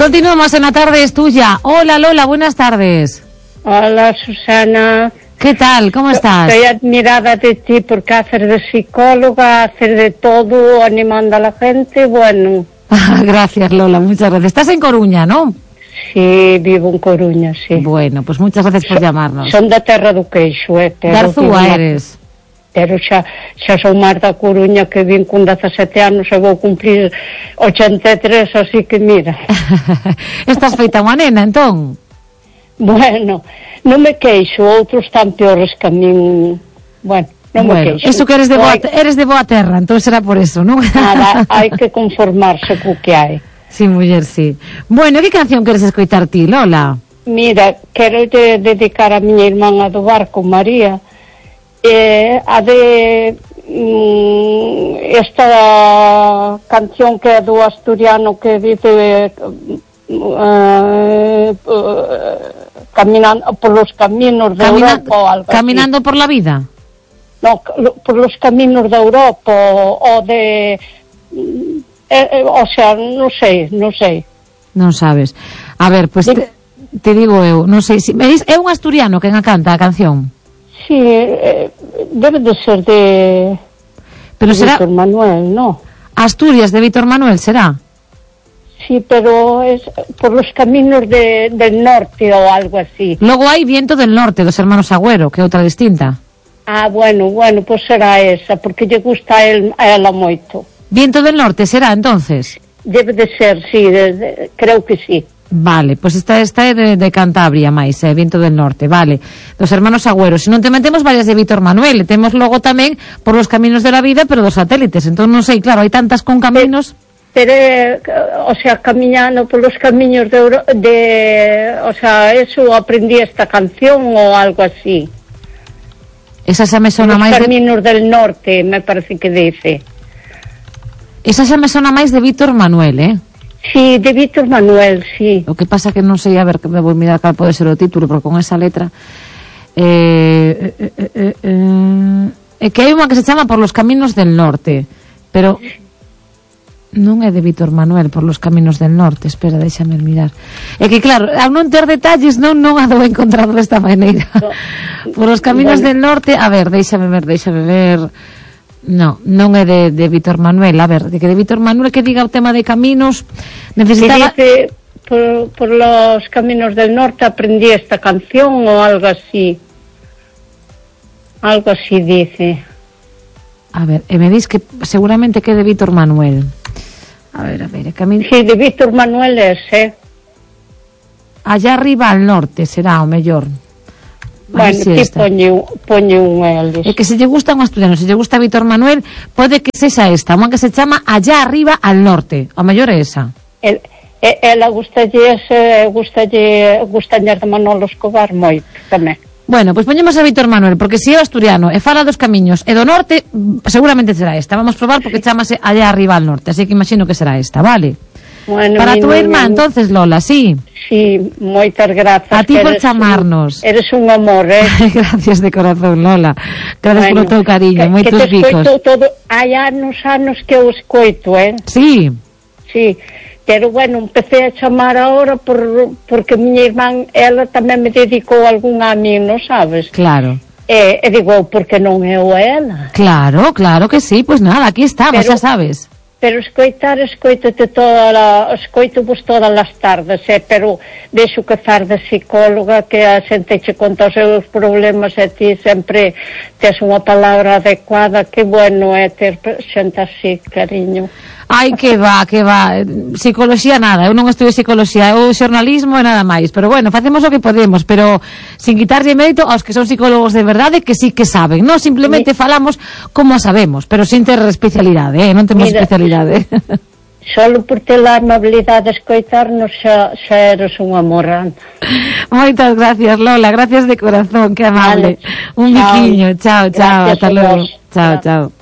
Continuamos en La Tarde es Tuya. Hola Lola, buenas tardes. Hola Susana. ¿Qué tal? ¿Cómo estás? Estoy admirada de ti porque haces de psicóloga, haces de todo, animando a la gente, bueno. Gracias Lola, muchas gracias. Estás en Coruña, ¿no? Sí, vivo en Coruña, sí. Bueno, pues muchas gracias por llamarnos. Son da terra do queixo, de Arzúa eres. Pero xa son máis da Coruña, que vin con 17 anos e vou cumprir 83, así que mira. Estás feita unha nena, entón? Bueno, non me queixo, outros están peores que a min. Bueno, non me queixo. Eso que eres de boa terra, entón será por eso, non? Nada, hai que conformarse co que hai. Sí, muller, sí. Bueno, que canción queres escoitar ti, Lola? Mira, quero dedicar a miña irmán a do barco, María, a de esta canción que é do asturiano que dice caminando por los caminos de Europa ou algo así. Caminando por la vida? No, por los caminos de Europa ou de o sea, non sei. Non sabes. A ver, pues te digo eu, non sei se é un asturiano quen a canta a canción. Sí, debe de ser de Víctor Manuel, ¿no? Asturias de Víctor Manuel, ¿será? Sí, pero es por los caminos del norte o algo así. Logo hai Viento del Norte, dos hermanos Agüero, que é outra distinta. Ah, bueno, pues será esa, porque lle gusta a ela moito. Viento del Norte será, entonces? Debe de ser, sí, creo que sí. Vale, pues esta é de Cantabria máis, Viento del Norte, vale, dos hermanos Agüero. Se non te metemos varias de Víctor Manuel, temos logo tamén Por los caminos de la vida, pero dos satélites, entón non sei, claro, hai tantas con caminos. Pero, o sea, camiñando por los caminos o sea, eso aprendí esta canción o algo así. Esa xa me sona máis de... Los caminos del norte, me parece que dice. Esa xa me sona máis de Víctor Manuel, Sí, de Víctor Manuel, sí. O que pasa que non sei, a ver, que me vou mirar cal pode ser o título, porque con esa letra é que hai unha que se chama Por los caminos del norte, pero non é de Víctor Manuel, Por los caminos del norte. Espera, déxame mirar. É que claro, ao non ter detalles non a dou encontrado desta maneira. Por los caminos del norte, a ver, déxame ver. Non é de Víctor Manuel. A ver, de Víctor Manuel que diga o tema de caminos necesitaba... Que dice por los caminos del norte aprendí esta canción o algo así dice. A ver, me dis que seguramente que é de Víctor Manuel. A ver, sí, de Víctor Manuel es, Allá arriba al norte será o mellor. Bueno, que poñe un L. É que se lle gusta un asturiano, se lle gusta Víctor Manuel, pode que sexa esta, unha que se chama Allá arriba al norte, o mellor é esa. Ela gustalle de Manolo Escobar moito tamén. Bueno, pois poñemos a Víctor Manuel, porque se é o asturiano e fala dos camiños e do norte, seguramente será esta. Vamos probar porque chamase Allá arriba al norte, así que imagino que será esta, vale? Bueno, para tu irmá, entonces, Lola, sí. Sí, moitas grazas. A ti por chamarnos. Eres un amor, Gracias de corazón, Lola. Gracias polo teu cariño, moitos bicos. Hai anos que eu escoito, Sí. Sí, pero bueno, empecé a chamar ahora porque miña irmán, ela tamén me dedicou algún a mí, non sabes? Claro. E digo, porque non eu a ela? Claro que sí, pues nada, aquí estamos, xa sabes. Pero escoito-vos todas as tardes, pero vexo que faz de psicóloga, que a xente che conta os seus problemas e ti sempre tes unha palabra adecuada. Que bueno é ter xente así, cariño. Ai, que va, psicoloxía nada, eu non estudio psicoloxía, eu xornalismo e nada máis, pero bueno, facemos o que podemos, pero sin quitarlle mérito aos que son psicólogos de verdade, que sí que saben, non simplemente falamos como sabemos, pero sin ter especialidade, non temos especialidade. Solo por ter a amabilidade de escoitarnos xa eres un amor. Moitas gracias, Lola, gracias de corazón, que amable. Un biquiño, chao, ata logo. Chao.